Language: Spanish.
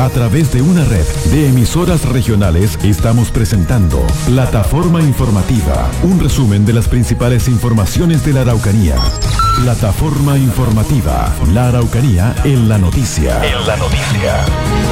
A través de una red de emisoras regionales estamos presentando Plataforma Informativa, un resumen de las principales informaciones de la Araucanía. Plataforma Informativa, la Araucanía en la noticia.